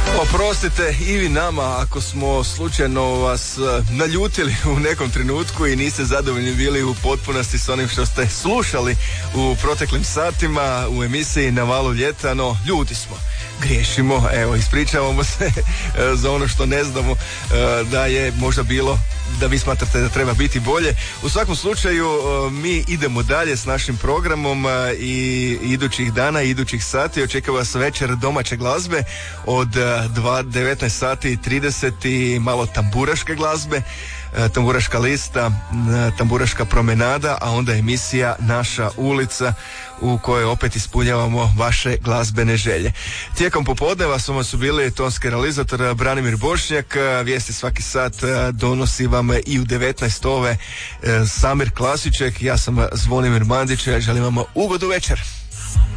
Oprostite i vi nama ako smo slučajno vas naljutili u nekom trenutku i niste zadovoljni bili u potpunosti s onim što ste slušali u proteklim satima u emisiji Na valu ljeta, no ljudi smo, griješimo, evo ispričavamo se za ono što ne znamo da je možda bilo, da vi smatrate da treba biti bolje. U svakom slučaju mi idemo dalje s našim programom i idućih dana, idućih sati očekava vas večer domaće glazbe od 19 sati i 30 i malo tamburaške glazbe, tamburaška lista, tamburaška promenada, a onda emisija Naša ulica u kojoj opet ispunjavamo vaše glazbene želje. Tijekom popodneva su bili tonski realizator Branimir Bošnjak, vijesti svaki sat donosi vam i u 19 ove Samir Klasiček, ja sam Zvonimir Mandić, želim vam ugodu večer.